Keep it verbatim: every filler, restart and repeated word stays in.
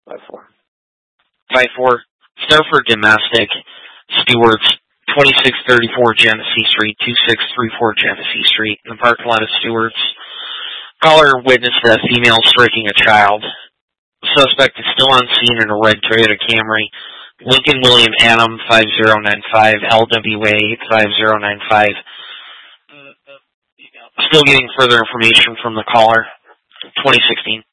five four. five four. Starford Domestic, Stewart's, twenty-six thirty-four Genesee Street, two six three four Genesee Street, in the parking lot of Stewart's. Caller witnessed a female striking a child. The suspect is still on scene in a red Toyota Camry. Lincoln William Adam five zero nine five, L W A five zero nine five. Still getting further information from the caller. twenty sixteen.